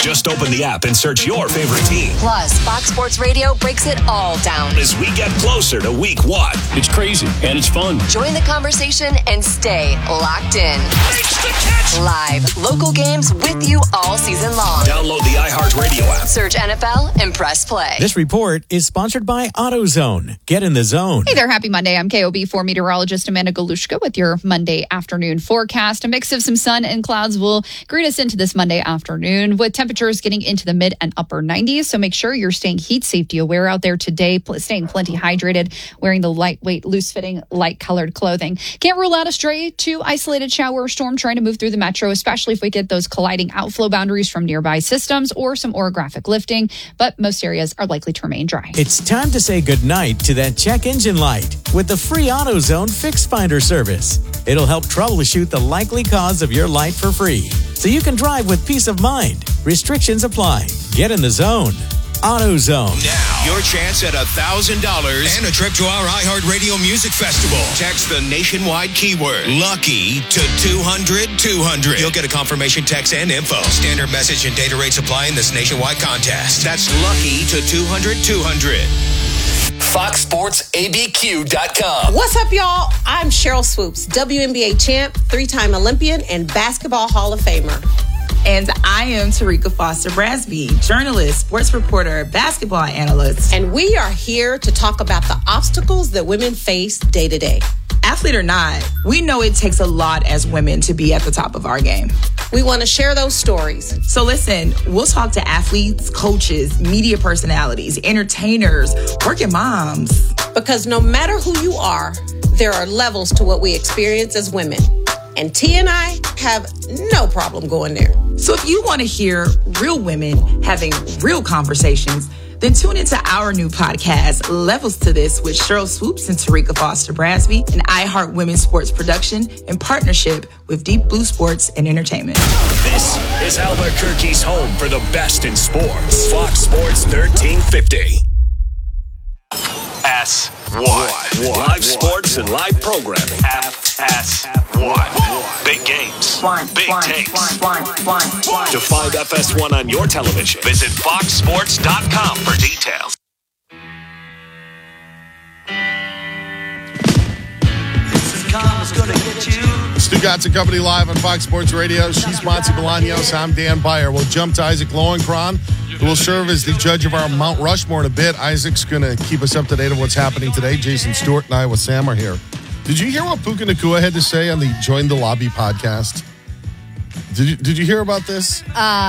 Just open the app and search your favorite team. Plus, Fox Sports Radio breaks it all down as we get closer to week 1. It's crazy and it's fun. Join the conversation and stay locked in. Makes the catch! Live, local games with you all season long. Download the iHeartRadio app. Search NFL and press play. This report is sponsored by AutoZone. Get in the zone. Hey there, happy Monday. I'm KOB4 meteorologist Amanda Galushka with your Monday afternoon forecast. A mix of some sun and clouds will greet us into this Monday afternoon with temperatures getting into the mid and upper 90s. So make sure you're staying heat safety aware out there today, staying plenty hydrated, wearing the lightweight, loose-fitting, light-colored clothing. Can't rule out a stray to isolated shower or storm trying to move through the metro, especially if we get those colliding outflow boundaries from nearby systems or some orographic lifting. But most areas are likely to remain dry. It's time to say goodnight to that check engine light with the free AutoZone Fix Finder service. It'll help troubleshoot the likely cause of your light for free, so you can drive with peace of mind. Restrictions apply. Get in the zone. AutoZone. Now, your chance at $1,000 and a trip to our iHeartRadio Music Festival. Text the nationwide keyword LUCKY to 200-200. You'll get a confirmation text and info. Standard message and data rates apply in this nationwide contest. That's LUCKY to 200-200. FoxSportsABQ.com. What's up, y'all? I'm Cheryl Swoops, WNBA champ, 3-time Olympian, and Basketball Hall of Famer. And I am Tarika Foster Brasby, journalist, sports reporter, basketball analyst. And we are here to talk about the obstacles that women face day to day. Athlete or not, we know it takes a lot as women to be at the top of our game. We want to share those stories. So listen, we'll talk to athletes, coaches, media personalities, entertainers, working moms. Because no matter who you are, there are levels to what we experience as women. And T and I have no problem going there. So if you want to hear real women having real conversations, then tune into our new podcast, Levels to This, with Cheryl Swoops and Tarika Foster Brasby, an iHeart Women's Sports production in partnership with Deep Blue Sports and Entertainment. This is Albuquerque's home for the best in sports. Fox Sports 1350. S1. Live sports and live programming. FS1. Big games. Big takes. To find FS1 on your television, visit foxsports.com for details. Stu Gatz and Company live on Fox Sports Radio. She's Monty Bolaños. I'm Dan Beyer. We'll jump to Isaac Lowenkron, who will serve as the judge of our Mount Rushmore in a bit. Isaac's going to keep us up to date on what's happening today. Jason Stewart and I with Sam are here. Did you hear what Puka Nacua had to say on the Join the Lobby podcast? Did you hear about this?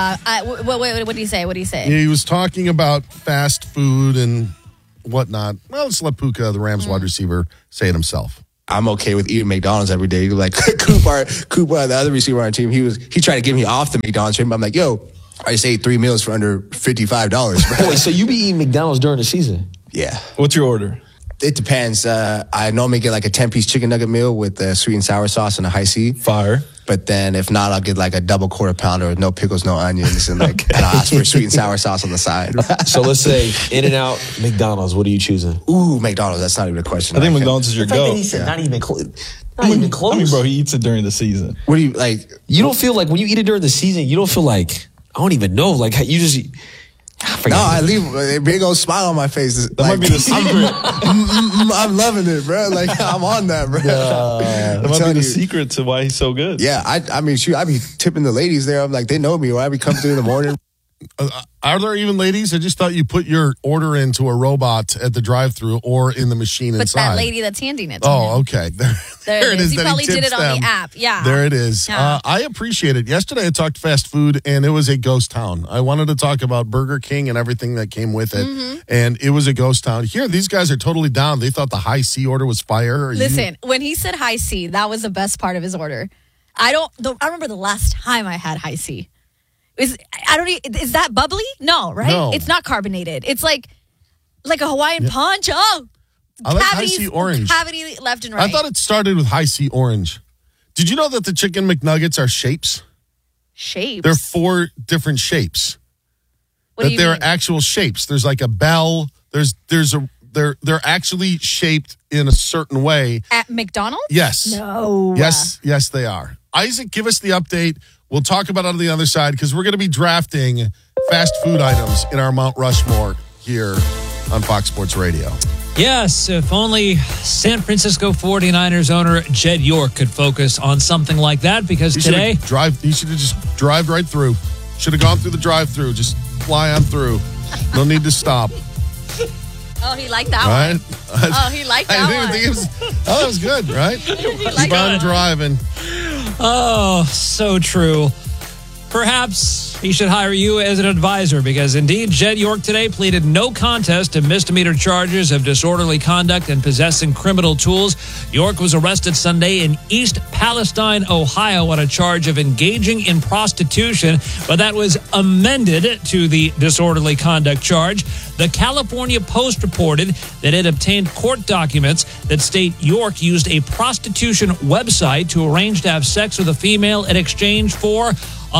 What did he say? What did he say? He was talking about fast food and whatnot. Well, let's let Puka, the Rams wide receiver, say it himself. I'm okay with eating McDonald's every day. Like Cooper, the other receiver on our team, he tried to get me off the McDonald's train. I'm like, yo, I just ate 3 meals for under $55, bro. Wait, so you be eating McDonald's during the season? Yeah. What's your order? It depends. I normally get like a 10-piece chicken nugget meal with sweet and sour sauce and a high C. Fire. But then if not, I'll get like a double quarter pounder with no pickles, no onions, and and I'll ask for sweet and sour sauce on the side. So let's say In-N-Out, McDonald's. What are you choosing? Ooh, McDonald's. That's not even a question. I think McDonald's is your go. He said not even close. Not even close. I mean, bro, he eats it during the season. What do you like? You don't feel like when you eat it during the season, you don't feel like, I don't even know. Like you just... No, I leave a big old smile on my face. That might be the secret. I'm loving it, bro. Like, I'm on that, bro. That might be the secret to why he's so good. Yeah, I mean, shoot, I be tipping the ladies there. I'm like, they know me. Or I be coming through in the morning. Are there even ladies? I just thought you put your order into a robot at the drive-thru or in the machine but inside. That lady that's handing it to him. Oh, okay. There it is. He probably did it on the app. Yeah. There it is. Yeah. I appreciate it. Yesterday I talked fast food, and it was a ghost town. I wanted to talk about Burger King and everything that came with it, and it was a ghost town. Here, these guys are totally down. They thought the high C order was fire. Listen, when he said high C, that was the best part of his order. I remember the last time I had high C. Is that bubbly? No, right? No. It's not carbonated. It's like a Hawaiian punch. Oh, I like high C orange. Cavity left and right. I thought it started with high C orange. Did you know that the chicken McNuggets are shapes? Shapes? They're 4 different shapes. What do you they're mean? actual shapes. There's like a bell. They're actually shaped in a certain way. At McDonald's? Yes. No. Yes, they are. Isaac, give us the update. We'll talk about it on the other side because we're going to be drafting fast food items in our Mount Rushmore here on Fox Sports Radio. Yes, if only San Francisco 49ers owner Jed York could focus on something like that, because He today... should have just drive right through. Should have gone through the drive-through. Just fly on through. No need to stop. Oh, he liked that Right? one. Oh, he liked that one. That was good, right? Keep on driving. Oh, so true. Perhaps he should hire you as an advisor, because indeed, Jed York today pleaded no contest to misdemeanor charges of disorderly conduct and possessing criminal tools. York was arrested Sunday in East Palestine, Ohio, on a charge of engaging in prostitution, but that was amended to the disorderly conduct charge. The California Post reported that it obtained court documents that state York used a prostitution website to arrange to have sex with a female in exchange for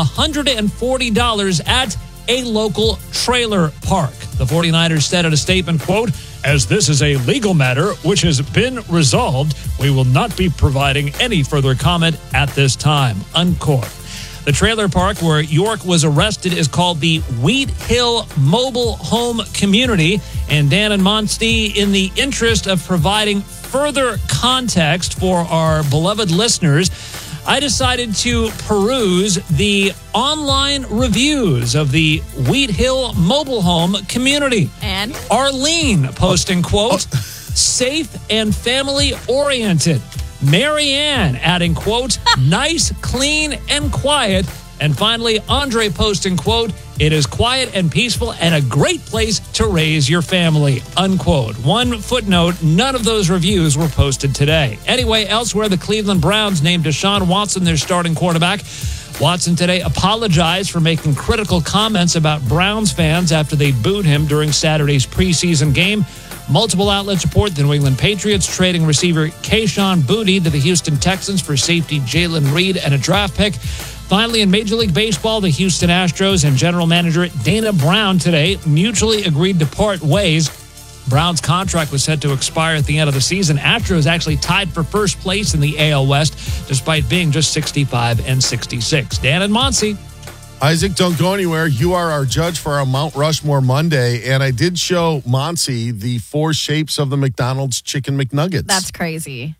$140 at a local trailer park. The 49ers said in a statement, quote, "As this is a legal matter which has been resolved, we will not be providing any further comment at this time," unquote. The trailer park where York was arrested is called the Wheat Hill Mobile Home Community. And Dan and Monty, in the interest of providing further context for our beloved listeners, I decided to peruse the online reviews of the Wheat Hill Mobile Home Community. And Arlene posting, quote, "safe and family-oriented." Marianne adding, quote, "nice, clean, and quiet." And finally, Andre posting, quote, "it is quiet and peaceful and a great place to raise your family," unquote. One footnote, none of those reviews were posted today. Anyway, elsewhere, the Cleveland Browns named Deshaun Watson their starting quarterback. Watson today apologized for making critical comments about Browns fans after they booed him during Saturday's preseason game. Multiple outlets report the New England Patriots trading receiver Kayshon Boutte to the Houston Texans for safety Jalen Reed and a draft pick. Finally, in Major League Baseball, the Houston Astros and general manager Dana Brown today mutually agreed to part ways. Brown's contract was set to expire at the end of the season. Astros actually tied for first place in the AL West, despite being just 65 and 66. Dan and Monty. Isaac, don't go anywhere. You are our judge for our Mount Rushmore Monday, and I did show Monty the 4 shapes of the McDonald's Chicken McNuggets. That's crazy.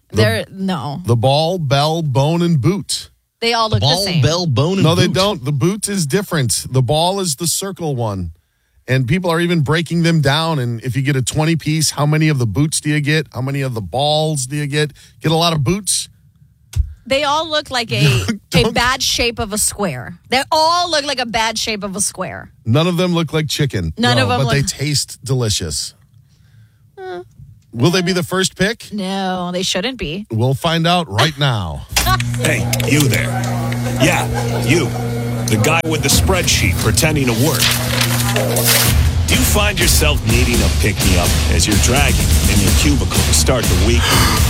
The ball, bell, bone, and boot. They all look the same. Bell, bone, and No, boot. they don't. The boot is different. The ball is the circle one. And people are even breaking them down. And if you get a 20-piece, how many of the boots do you get? How many of the balls do you get? Get a lot of boots? They all look like a bad shape of a square. They all look like a bad shape of a square. None of them look like chicken. None of them but they look- taste delicious. Will they be the first pick? No, they shouldn't be. We'll find out right now. Hey, you there. Yeah, you. The guy with the spreadsheet pretending to work. Do you find yourself needing a pick-me-up as you're dragging in your cubicle to start the week?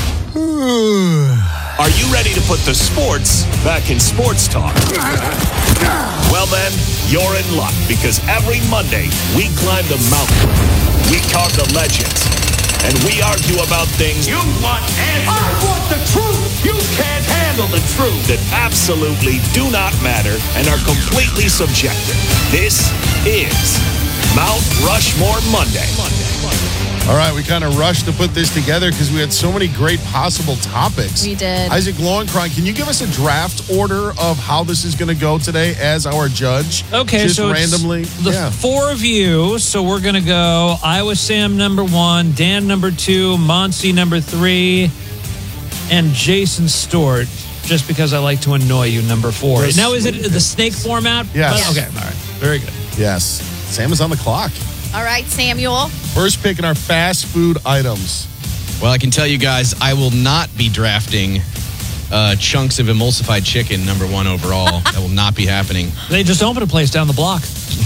Are you ready to put the sports back in sports talk? Well then, you're in luck, because every Monday we climb the mountain, we talk the legends, and we argue about things you want answers. I want the truth. You can't handle the truth that absolutely do not matter and are completely subjective. This is Mount Rushmore Monday. All right, we kind of rushed to put this together because we had so many great possible topics. We did. Isaac Lowenkron, can you give us a draft order of how this is going to go today as our judge? Okay, Just so randomly. it's the 4 of you. So we're going to go Iowa Sam number 1, Dan number 2, Monty number 3, and Jason Stewart, just because I like to annoy you, number 4. Yes. Now, is it the snake format? Yes. Okay, all right. Very good. Yes. Sam is on the clock. All right, Samuel. First pick in our fast food items. Well, I can tell you guys, I will not be drafting chunks of emulsified chicken, number 1 overall. That will not be happening. They just opened a place down the block.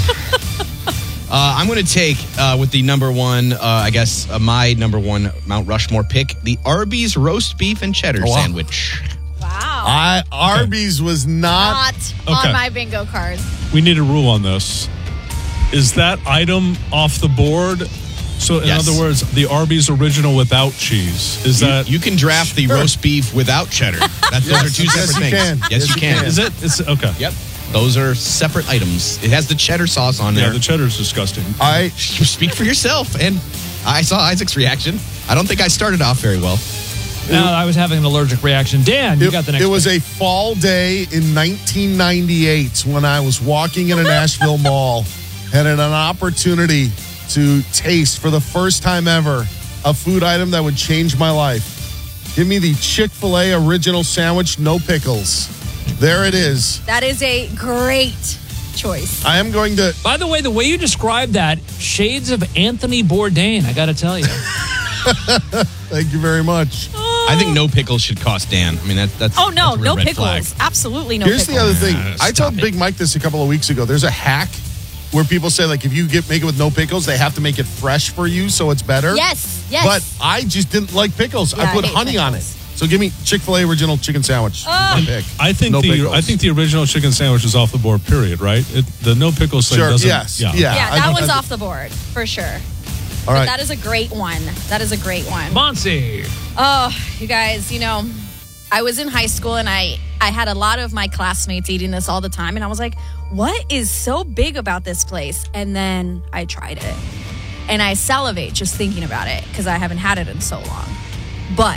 I'm going to take, with the number 1, my number 1 Mount Rushmore pick, the Arby's roast beef and cheddar sandwich. Wow. Arby's was not on my bingo card. We need a rule on this. Is that item off the board? So, in Yes. other words, the Arby's original without cheese. Is that You can draft the roast beef without cheddar. Those are 2 separate things. Yes, Yes, you can. Is it? It's okay. Yep. Those are separate items. It has the cheddar sauce on there. Yeah, the cheddar's disgusting. You speak for yourself, and I saw Isaac's reaction. I don't think I started off very well. No, I was having an allergic reaction. Dan, you got the next It was pick. a fall day in 1998 when I was walking in a Nashville mall and had an opportunity to taste for the first time ever a food item that would change my life. Give me the Chick-fil-A original sandwich, no pickles. There it is. That is a great choice. I am going to... By the way you described that, shades of Anthony Bourdain, I got to tell you. Thank you very much. I think no pickles should cost Dan. I mean, that's Oh, no, that's a real no red pickles. flag. Absolutely no Here's pickles. the other thing. I Stop told it. Big Mike this a couple of weeks ago. There's a hack where people say, like, if you make it with no pickles, they have to make it fresh for you so it's better. Yes, yes. But I just didn't like pickles. Yeah, I I put hate honey on it. pickles. So give me Chick-fil-A original chicken sandwich. My pick. I think No pickles. I think the original chicken sandwich is off the board. Period. Right? The no pickles thing Sure, doesn't. yes, yeah. Yeah, I- that I- one's off the board for sure. All right. But that is a great one. That is a great one. Monty. Oh, you guys, I was in high school and I had a lot of my classmates eating this all the time. And I was like, what is so big about this place? And then I tried it. And I salivate just thinking about it because I haven't had it in so long. But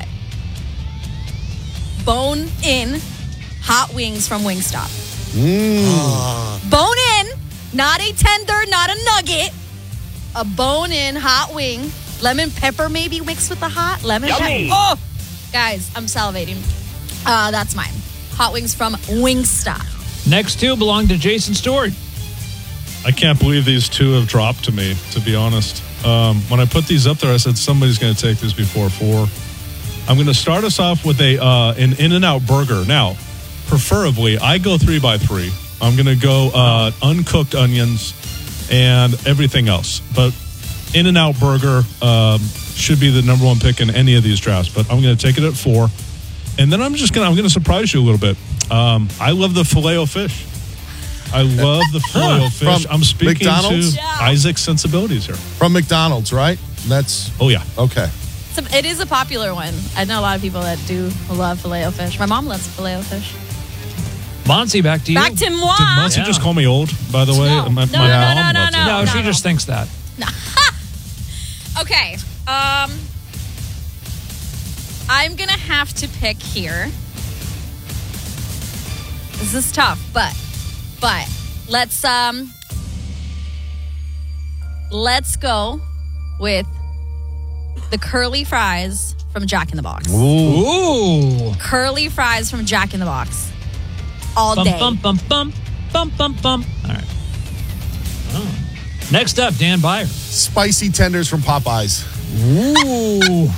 bone-in hot wings from Wingstop. Bone-in, not a tender, not a nugget. A bone-in hot wing. Lemon pepper maybe mixed with the hot. Lemon pepper. Oh! Guys, I'm salivating. That's mine. Hot wings from Wingstop. Next two belong to Jason Stewart. I can't believe these two have dropped to me, to be honest. When I put these up there, I said somebody's going to take this before 4. I'm going to start us off with an In-N-Out burger. Now, preferably, I go 3x3. I'm going to go uncooked onions and everything else. But In-N-Out burger should be the number one pick in any of these drafts. But I'm going to take it at 4. And then I'm going to surprise you a little bit. I love the Filet-O-Fish. I love the Filet-O-Fish. From I'm speaking McDonald's? to Isaac's sensibilities here. From McDonald's, right? That's... Oh, yeah. Okay. It is a popular one. I know a lot of people that do love Filet-O-Fish. My mom loves Filet-O-Fish. Monty, back to you. Back to moi. Did Monty just call me old, by the way? No. My No, mom no, loves it. no, she just thinks that. Okay. I'm going to have to pick here. This is tough, but let's go with the curly fries from Jack in the Box. Ooh. Curly fries from Jack in the Box. All Bum, day. bum, bum, bum, bum, bum, bum. All right. Oh. Next up, Dan Byer. Spicy tenders from Popeyes. Ooh.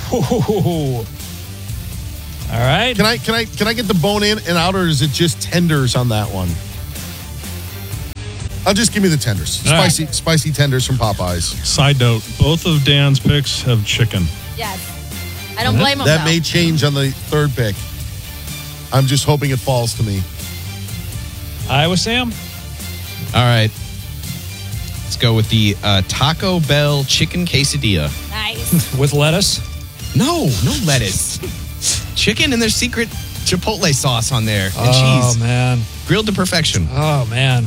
All right. Can I get the bone in and out, or is it just tenders on that one? I'll just give me the tenders. All right. Spicy tenders from Popeyes. Side note, both of Dan's picks have chicken. Yes. I don't blame him, That though. may change on the third pick. I'm just hoping it falls to me. Iowa Sam. All right. Let's go with the Taco Bell chicken quesadilla. Nice. With lettuce? No lettuce. Chicken and their secret chipotle sauce on there and Oh, cheese. man. Grilled to perfection. Oh, man.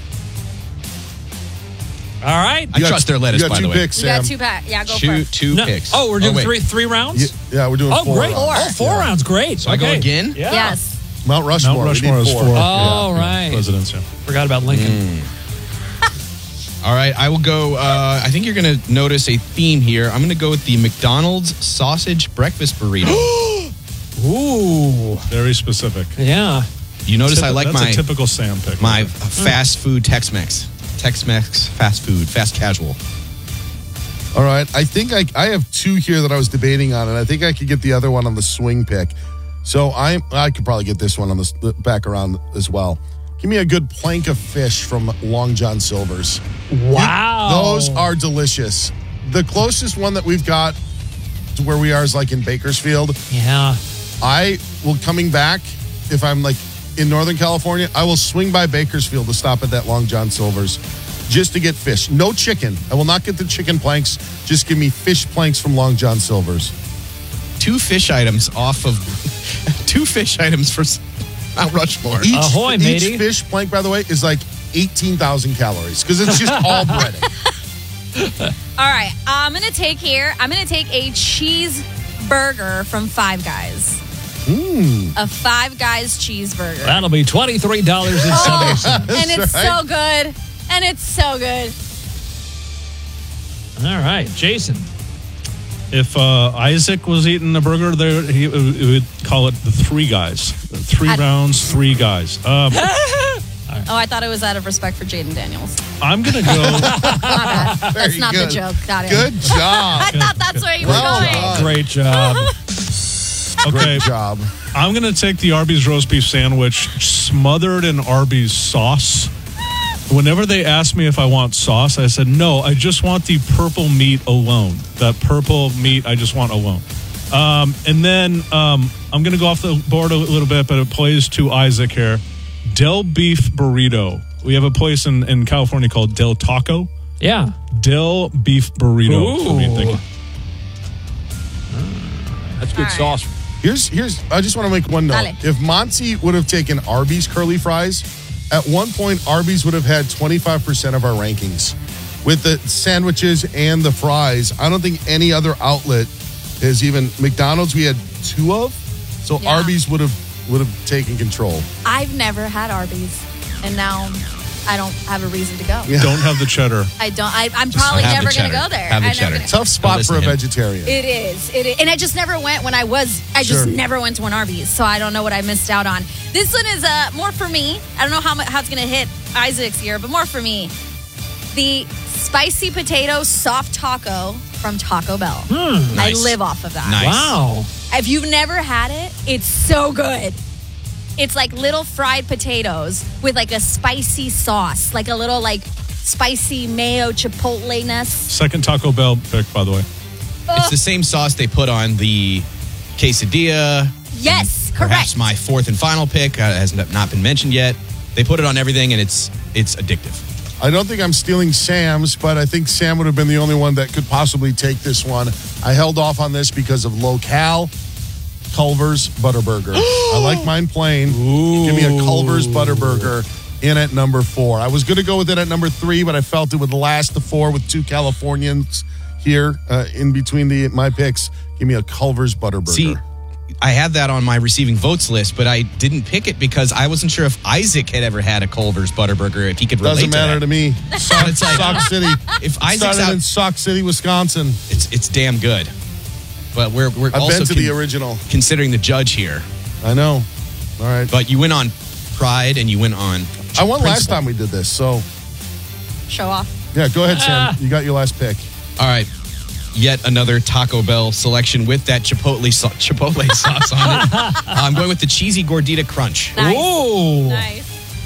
All right. I trust their lettuce, you got by two the way. picks, You got Sam. 2 pack. Yeah, go Two for it. picks. Oh, we're doing wait. three rounds? Yeah, we're doing Oh, 4 great. rounds. Oh, 4 rounds. Great. So I go Okay. again? Yeah. Yes. Mount Rushmore. Mount we Rushmore need is 4. 4. All right. Presidents, yeah. Forgot about Lincoln. All right, I will go. I think you're going to notice a theme here. I'm going to go with the McDonald's sausage breakfast burrito. Ooh. Very specific. Yeah. You notice I like That's my a typical Sam pick. my fast food Tex-Mex. Tex-Mex fast food, fast casual. All right. I think I have 2 here that I was debating on, and I think I could get the other one on the swing pick. So I could probably get this one on the back around as well. Give me a good plank of fish from Long John Silver's. Wow. Those are delicious. The closest one that we've got to where we are is like in Bakersfield. Yeah. I will, coming back, if I'm like in Northern California, I will swing by Bakersfield to stop at that Long John Silver's just to get fish. No chicken. I will not get the chicken planks. Just give me fish planks from Long John Silver's. 2 fish items off of 2 fish items for Mount Rushmore. Ahoy, each matey. fish plank, by the way, is like 18,000 calories because it's just all breading. All right, I'm gonna take a cheeseburger from Five Guys. A Five Guys cheeseburger. That'll be $23.70. And it's so good. And it's so good. All right, Jason. If Isaac was eating a burger, there he would call it the Three Guys. 3 rounds, 3 guys. Oh, I thought it was out of respect for Jaden Daniels. I'm gonna go. My bad. That's not good. the joke. Got it. Good job. I thought that's where you were going. Great job. Okay, Great job. I'm gonna take the Arby's roast beef sandwich smothered in Arby's sauce. Whenever they ask me if I want sauce, I said no. I just want the purple meat alone. That purple meat, I just want alone. And then I'm gonna go off the board a little bit, but it plays to Isaac here. Del Beef Burrito. We have a place in California called Del Taco. Yeah. Del Beef Burrito. Ooh. What are you thinking? That's good sauce. Here's. I just want to make one note. Dale. If Monty would have taken Arby's curly fries, at one point Arby's would have had 25% of our rankings with the sandwiches and the fries. I don't think any other outlet is even McDonald's. We had 2 of, so Yeah. Arby's would have taken control. I've never had Arby's, and now I don't have a reason to go. Yeah. Don't have the cheddar. I don't. I'm probably have the never going to cheddar. go there. Have the I'm never cheddar. gonna- Tough spot listen for a to him. vegetarian. It is. And I just never went when I Sure. just never went to an Arby's, so I don't know what I missed out on. This one is more for me. I don't know how it's going to hit Isaac's here, but more for me. The spicy potato soft taco from Taco Bell. I Nice. live off of that. Nice. Wow. If you've never had it, it's so good. It's like little fried potatoes with like a spicy sauce, like a little like spicy mayo chipotle-ness. Second Taco Bell pick, by the way. It's the same sauce they put on the quesadilla. Yes, Perhaps correct. my fourth and final pick has not been mentioned yet. They put it on everything, and it's addictive. I don't think I'm stealing Sam's, but I think Sam would have been the only one that could possibly take this one. I held off on this because of locale. Culver's Butterburger. I like mine plain. Give me a Culver's Butterburger in at number 4. I was going to go with it at number 3, but I felt it would last the 4 with 2 Californians here in between my picks. Give me a Culver's Butterburger. See, I had that on my receiving votes list, but I didn't pick it because I wasn't sure if Isaac had ever had a Culver's Butterburger, if he could relate Doesn't matter to to that. me. It's like, Sauk City. if Isaac's Started out, in Sauk City, Wisconsin. it's damn good. But we're I've also been to the original. considering the judge here. I know. All right. But you went on pride and you went on I won last principle. time we did this, so Show off. yeah, go ahead, Sam. You got your last pick. All right. Yet another Taco Bell selection with that chipotle sauce on it. I'm going with the cheesy gordita crunch. Nice. Ooh. Nice.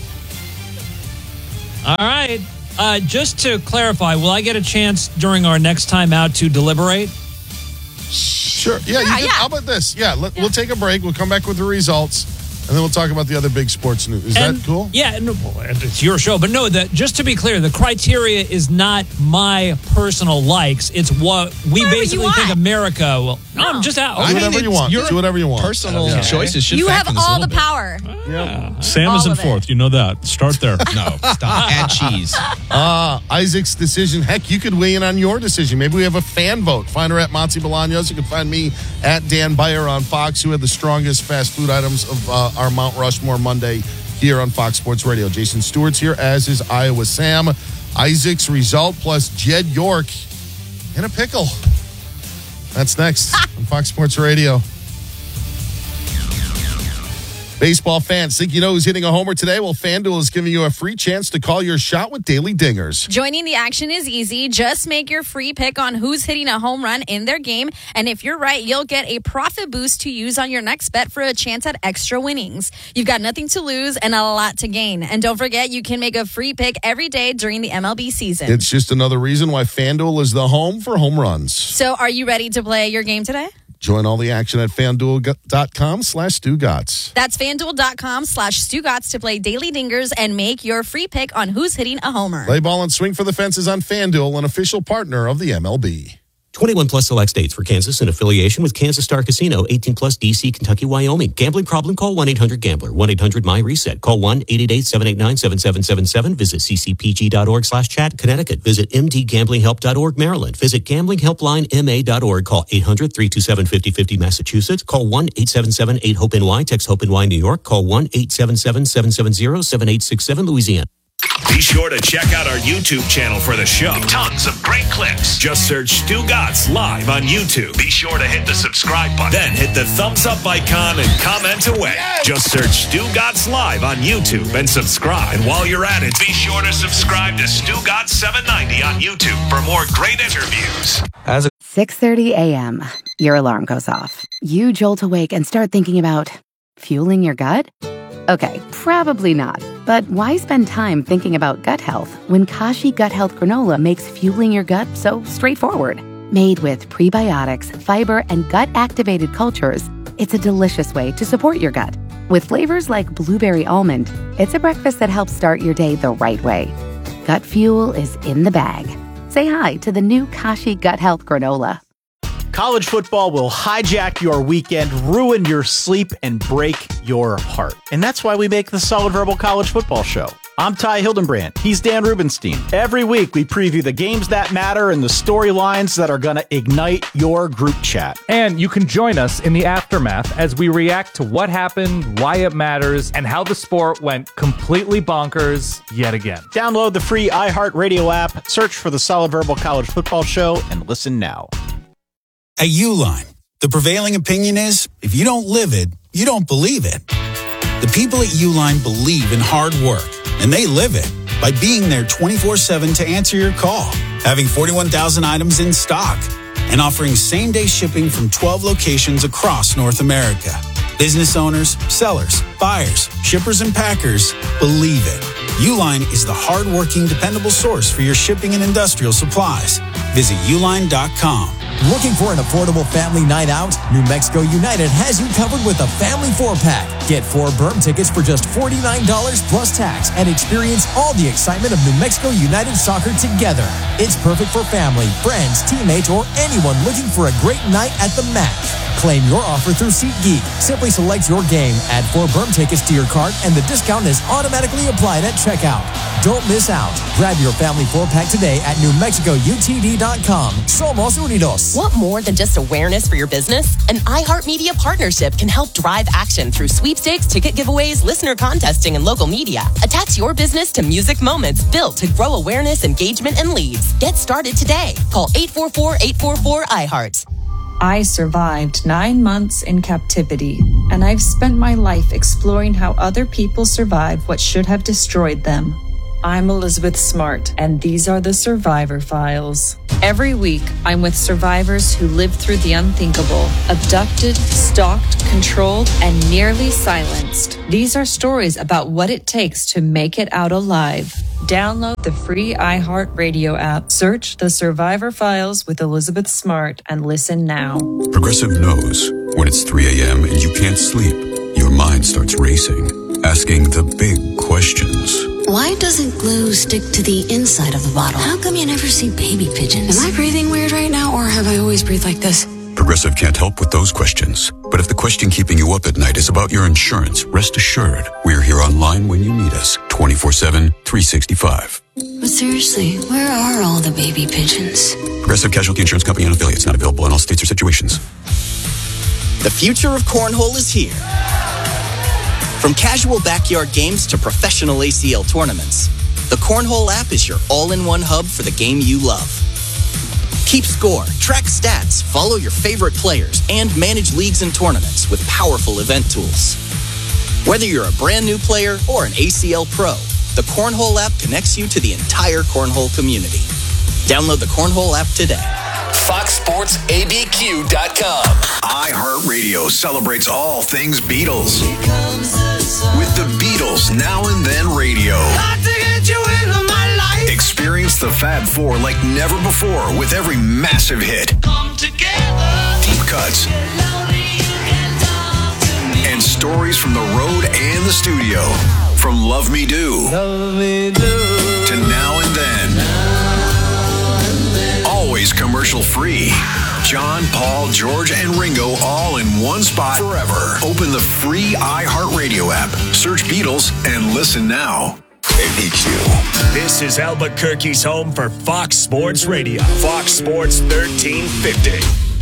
All right. Just to clarify, will I get a chance during our next time out to deliberate? Sure. Yeah, you can, yeah. how about this? Yeah, we'll take a break. We'll come back with the results, and then we'll talk about the other big sports news. Is that cool? Yeah, no, it's your show. But no, just to be clear, the criteria is not my personal likes. It's what we Whatever basically you think want. America will. No, I'm just out. Do whatever you want. Do whatever you want. Personal Yeah. choices should You factor have in this a all little the bit. power. Sam All is in of it. 4th. You know that. Start there. No, stop. Add cheese. Isaac's decision. Heck, you could weigh in on your decision. Maybe we have a fan vote. Find her at Monty Bolaños. You can find me at Dan Beyer on Fox, who had the strongest fast food items of our Mount Rushmore Monday here on Fox Sports Radio. Jason Stewart's here, as is Iowa Sam. Isaac's result plus Jed York in a pickle. That's next on Fox Sports Radio. Baseball fans, think you know who's hitting a homer today? Well, FanDuel is giving you a free chance to call your shot with Daily Dingers. Joining the action is easy. Just make your free pick on who's hitting a home run in their game. And if you're right, you'll get a profit boost to use on your next bet for a chance at extra winnings. You've got nothing to lose and a lot to gain. And don't forget, you can make a free pick every day during the MLB season. It's just another reason why FanDuel is the home for home runs. So are you ready to play your game today? Join all the action at FanDuel.com/StuGots. That's FanDuel.com/StuGots to play Daily Dingers and make your free pick on who's hitting a homer. Play ball and swing for the fences on FanDuel, an official partner of the MLB. 21 plus select states. For Kansas in affiliation with Kansas Star Casino. 18 plus DC, Kentucky, Wyoming. Gambling problem? Call 1-800-GAMBLER. 1-800-MY-RESET. Call 1-888-789-7777. Visit ccpg.org/chat. Connecticut. Visit mdgamblinghelp.org. Maryland. Visit gamblinghelplinema.org. Call 800-327-5050. Massachusetts. Call 1-877-8-HOPE-NY. Text HOPE-NY. New York. Call 1-877-770-7867. Louisiana. Be sure to check out our YouTube channel for the show. Tons of great clips. Just search Stu Gatz Live on YouTube. Be sure to hit the subscribe button. Then hit the thumbs up icon and comment away. Yes! Just search Stu Gatz Live on YouTube and subscribe. And while you're at it, be sure to subscribe to Stu Gatz 790 on YouTube for more great interviews. 6:30 a.m. Your alarm goes off. You jolt awake and start thinking about fueling your gut? Okay, probably not. But why spend time thinking about gut health when Kashi Gut Health Granola makes fueling your gut so straightforward? Made with prebiotics, fiber, and gut-activated cultures, it's a delicious way to support your gut. With flavors like blueberry almond, it's a breakfast that helps start your day the right way. Gut fuel is in the bag. Say hi to the new Kashi Gut Health Granola. College football will hijack your weekend, ruin your sleep, and break your heart. And that's why we make the Solid Verbal College Football Show. I'm Ty Hildenbrand. He's Dan Rubenstein. Every week, we preview the games that matter and the storylines that are going to ignite your group chat. And you can join us in the aftermath as we react to what happened, why it matters, and how the sport went completely bonkers yet again. Download the free iHeartRadio app, search for the Solid Verbal College Football Show, and listen now. At Uline, the prevailing opinion is, if you don't live it, you don't believe it. The people at Uline believe in hard work, and they live it by being there 24/7 to answer your call, having 41,000 items in stock, and offering same-day shipping from 12 locations across North America. Business owners, sellers, buyers, shippers, and packers believe it. Uline is the hard-working, dependable source for your shipping and industrial supplies. Visit uline.com. Looking for an affordable family night out? New Mexico United has you covered with a family 4-pack. Get 4 Berm tickets for just $49 plus tax and experience all the excitement of New Mexico United soccer together. It's perfect for family, friends, teammates, or anyone looking for a great night at the match. Claim your offer through SeatGeek. Simply select your game, add 4 Berm tickets to your cart, and the discount is automatically applied at checkout. Don't miss out. Grab your family 4-pack today at NewMexicoUTD.com. Somos Unidos. Want more than just awareness for your business? An iHeartMedia partnership can help drive action through sweepstakes, ticket giveaways, listener contesting, and local media. Attach your business to music moments built to grow awareness, engagement, and leads. Get started today. Call 844-844-iHeart. I survived 9 months in captivity, and I've spent my life exploring how other people survive what should have destroyed them. I'm Elizabeth Smart, and these are the Survivor Files. Every week, I'm with survivors who lived through the unthinkable, abducted, stalked, controlled, and nearly silenced. These are stories about what it takes to make it out alive. Download the free iHeartRadio app, search The Survivor Files with Elizabeth Smart, and listen now. Progressive knows when it's 3 a.m. and you can't sleep, your mind starts racing, asking the big questions. Why doesn't glue stick to the inside of the bottle? How come you never see baby pigeons? Am I breathing weird right now, or have I always breathed like this? Progressive can't help with those questions. But if the question keeping you up at night is about your insurance, rest assured, we're here online when you need us, 24/7, 365. But seriously, where are all the baby pigeons? Progressive Casualty Insurance Company and affiliates, not available in all states or situations. The future of cornhole is here. From casual backyard games to professional ACL tournaments, the Cornhole app is your all-in-one hub for the game you love. Keep score, track stats, follow your favorite players, and manage leagues and tournaments with powerful event tools. Whether you're a brand new player or an ACL pro, the Cornhole app connects you to the entire Cornhole community. Download the Cornhole app today. FoxSportsABQ.com. iHeartRadio celebrates all things Beatles. With the Beatles Now and Then Radio. Experience the Fab Four like never before with every massive hit. Deep cuts. And stories from the road and the studio. From Love Me Do to Now and Then. Always commercial free. John, Paul, George, and Ringo all in one spot forever. Open the free iHeartRadio app. Search Beatles and listen now. APQ. This is Albuquerque's home for Fox Sports Radio. Fox Sports 1350.